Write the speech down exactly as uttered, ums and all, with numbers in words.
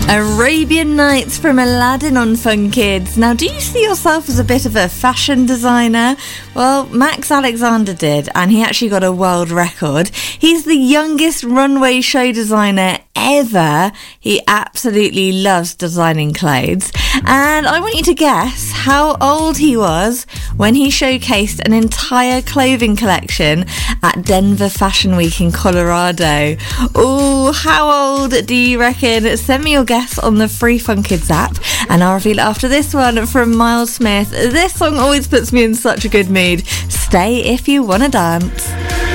Arabian Nights from Aladdin on Fun Kids. Now, do you see yourself as a bit of a fashion designer? Well, Max Alexander did, and he actually got a world record. He's the youngest runway show designer ever. He absolutely loves designing clothes. And I want you to guess how old he was when he showcased an entire clothing collection at Denver Fashion Week in Colorado. Oh, how old do you reckon? Send me your guess on the free Fun Kids app, and I'll reveal it after this one from Miles Smith. This song always puts me in such a good mood. Stay if you want to dance.